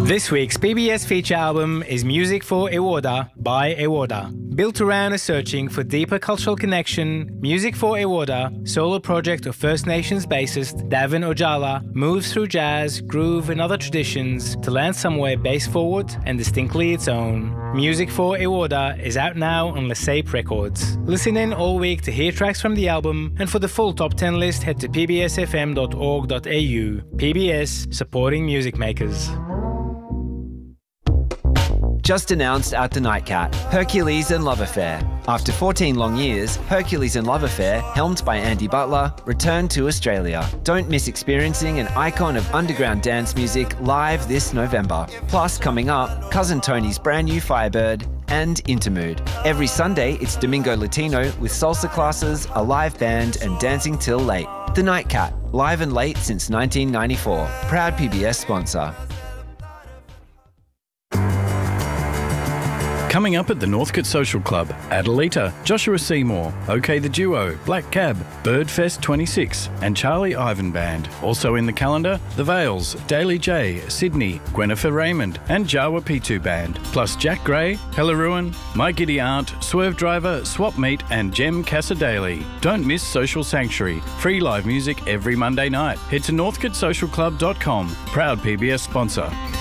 This week's PBS feature album is Music for Ewoda by Ewoda. Built around a searching for deeper cultural connection, Music for Ewoda, solo project of First Nations bassist Davin Ojala, moves through jazz, groove and other traditions to land somewhere bass forward and distinctly its own. Music for Ewoda is out now on Lesape Records. Listen in all week to hear tracks from the album, and for the full top 10 list head to pbsfm.org.au. PBS, supporting music makers. Just announced at the Nightcat, Hercules and Love Affair. After 14 long years, Hercules and Love Affair, helmed by Andy Butler, returned to Australia. Don't miss experiencing an icon of underground dance music live this November. Plus, coming up, Cousin Tony's brand new Firebird and Intermood. Every Sunday, it's Domingo Latino with salsa classes, a live band and dancing till late. The Nightcat, live and late since 1994. Proud PBS sponsor. Coming up at the Northcote Social Club, Adelita, Joshua Seymour, OK the Duo, Black Cab, Birdfest 26 and Charlie Ivan Band. Also in the calendar, The Vales, Daily J, Sydney, Gwennifer Raymond and Jawa P2 Band. Plus Jack Gray, Hellaruin, My Giddy Aunt, Swerve Driver, Swap Meet and Jem Casadale. Don't miss Social Sanctuary. Free live music every Monday night. Head to northcotesocialclub.com. Proud PBS sponsor.